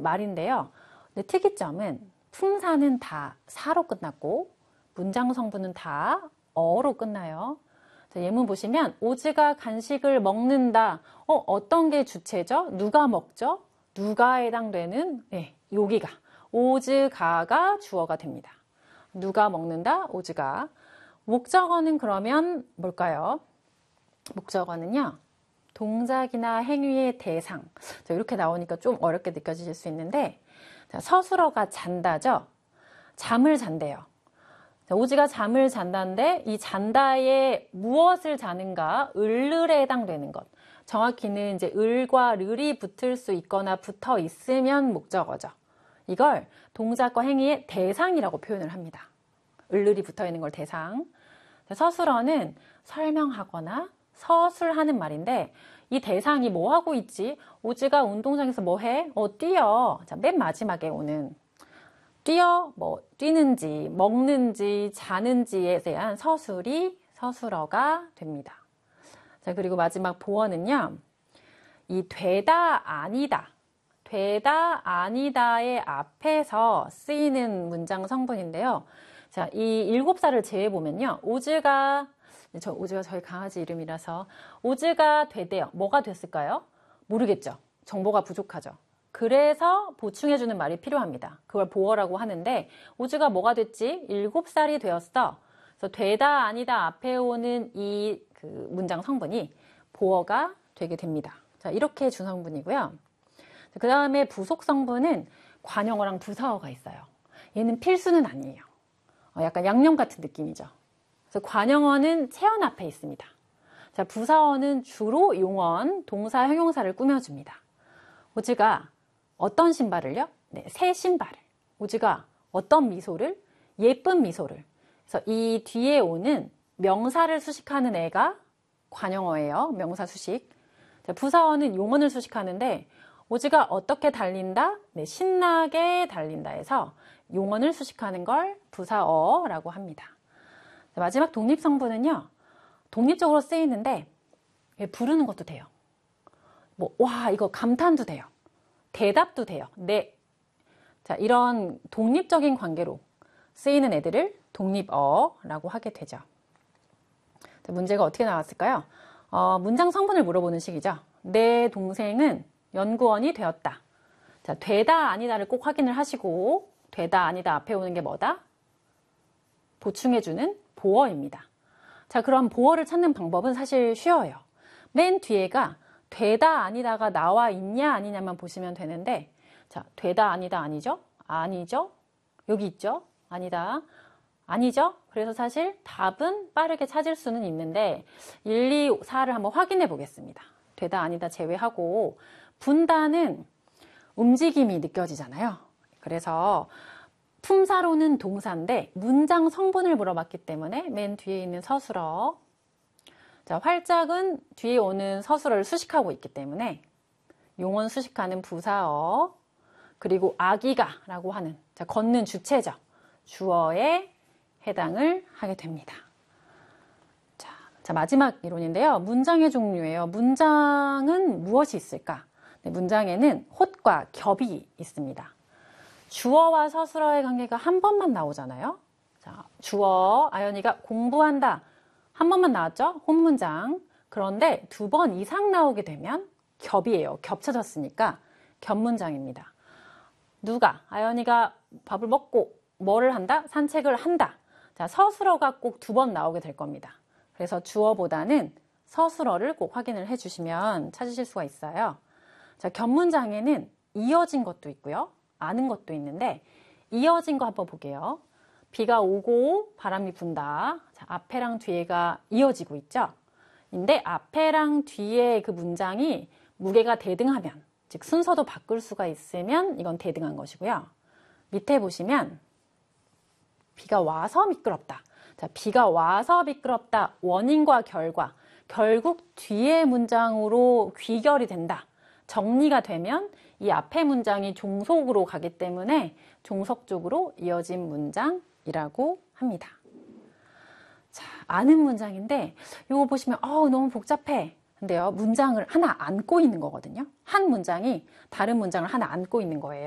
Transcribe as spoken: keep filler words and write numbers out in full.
말인데요. 근데 특이점은 품사는 다 사로 끝났고 문장 성분은 다 어로 끝나요. 자, 예문 보시면 오즈가 간식을 먹는다. 어, 어떤 게 주체죠? 누가 먹죠? 누가에 해당되는 네, 여기가 오즈가가 주어가 됩니다. 누가 먹는다? 오즈가. 목적어는 그러면 뭘까요? 목적어는요. 동작이나 행위의 대상. 자, 이렇게 나오니까 좀 어렵게 느껴지실 수 있는데 자, 서술어가 잔다죠. 잠을 잔대요. 자, 오즈가 잠을 잔다인데 이 잔다에 무엇을 자는가? 을을에 해당되는 것. 정확히는 이제 을과 르이 붙을 수 있거나 붙어 있으면 목적어죠. 이걸 동작과 행위의 대상이라고 표현을 합니다. 을을이 붙어 있는 걸 대상. 서술어는 설명하거나 서술하는 말인데 이 대상이 뭐 하고 있지? 오즈가 운동장에서 뭐 해? 어, 뛰어. 자, 맨 마지막에 오는 뛰어, 뭐 뛰는지, 먹는지, 자는지에 대한 서술이 서술어가 됩니다. 자, 그리고 마지막 보어는요. 이 되다, 아니다. 되다, 아니다의 앞에서 쓰이는 문장 성분인데요. 자, 이 일곱 살을 제외보면요. 오즈가, 저, 오즈가 저희 강아지 이름이라서, 오즈가 되대요. 뭐가 됐을까요? 모르겠죠. 정보가 부족하죠. 그래서 보충해주는 말이 필요합니다. 그걸 보어라고 하는데, 오즈가 뭐가 됐지? 일곱 살이 되었어. 그래서 되다, 아니다 앞에 오는 이 그 문장 성분이 보어가 되게 됩니다. 자, 이렇게 준성분이고요. 그 다음에 부속 성분은 관용어랑 부사어가 있어요. 얘는 필수는 아니에요. 약간 양념 같은 느낌이죠. 그래서 관용어는 체언 앞에 있습니다. 자, 부사어는 주로 용언, 동사, 형용사를 꾸며줍니다. 오즈가 어떤 신발을요? 네, 새 신발을. 오즈가 어떤 미소를? 예쁜 미소를. 그래서 이 뒤에 오는 명사를 수식하는 애가 관용어예요. 명사 수식. 자, 부사어는 용언을 수식하는데 오즈가 어떻게 달린다? 네, 신나게 달린다 해서 용언을 수식하는 걸 부사어라고 합니다. 자, 마지막 독립성분은요. 독립적으로 쓰이는데 부르는 것도 돼요. 뭐, 와, 이거 감탄도 돼요. 대답도 돼요. 네. 자, 이런 독립적인 관계로 쓰이는 애들을 독립어라고 하게 되죠. 자, 문제가 어떻게 나왔을까요? 어, 문장 성분을 물어보는 식이죠. 내 동생은 연구원이 되었다. 자, 되다, 아니다를 꼭 확인을 하시고, 되다, 아니다 앞에 오는 게 뭐다? 보충해주는 보어입니다. 자, 그럼 보어를 찾는 방법은 사실 쉬워요. 맨 뒤에가 되다, 아니다가 나와 있냐, 아니냐만 보시면 되는데, 자, 되다, 아니다, 아니죠? 아니죠? 여기 있죠? 아니다. 아니죠? 그래서 사실 답은 빠르게 찾을 수는 있는데, 일, 이, 사를 한번 확인해 보겠습니다. 되다, 아니다 제외하고, 분다는 움직임이 느껴지잖아요. 그래서 품사로는 동사인데 문장 성분을 물어봤기 때문에 맨 뒤에 있는 서술어. 자, 활짝은 뒤에 오는 서술어를 수식하고 있기 때문에 용언 수식하는 부사어. 그리고 아기가 라고 하는, 자, 걷는 주체죠. 주어에 해당을 하게 됩니다. 자, 자, 마지막 이론인데요. 문장의 종류예요. 문장은 무엇이 있을까? 네, 문장에는 홑과 겹이 있습니다. 주어와 서술어의 관계가 한 번만 나오잖아요. 자, 주어, 아연이가 공부한다. 한 번만 나왔죠? 홈문장. 그런데 두 번 이상 나오게 되면 겹이에요. 겹쳐졌으니까 겹문장입니다. 누가, 아연이가 밥을 먹고 뭐를 한다? 산책을 한다. 자, 서술어가 꼭 두 번 나오게 될 겁니다. 그래서 주어보다는 서술어를 꼭 확인을 해주시면 찾으실 수가 있어요. 자, 겹문장에는 이어진 것도 있고요. 아는 것도 있는데 이어진 거 한번 볼게요. 비가 오고 바람이 분다. 자, 앞에랑 뒤에가 이어지고 있죠. 근데 앞에랑 뒤에 그 문장이 무게가 대등하면, 즉 순서도 바꿀 수가 있으면 이건 대등한 것이고요. 밑에 보시면 비가 와서 미끄럽다. 자, 비가 와서 미끄럽다. 원인과 결과. 결국 뒤에 문장으로 귀결이 된다. 정리가 되면 이 앞에 문장이 종속으로 가기 때문에 종속적으로 이어진 문장이라고 합니다. 자, 아는 문장인데 이거 보시면 어, 너무 복잡해. 근데요, 문장을 하나 안고 있는 거거든요. 한 문장이 다른 문장을 하나 안고 있는 거예요.